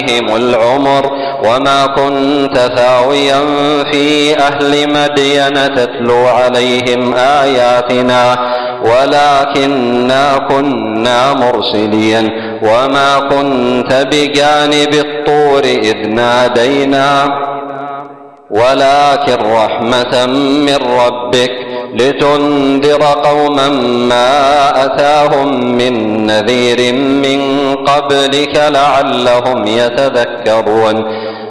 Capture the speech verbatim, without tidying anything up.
العمر وما كنت ثاويا في أهل مدين تتلو عليهم آياتنا ولكننا كنا مرسلين وما كنت بجانب الطور إذ نادينا ولكن رحمة من ربك لتنذر قوما ما أتاهم من نذير من قبلك لعلهم يتذكرون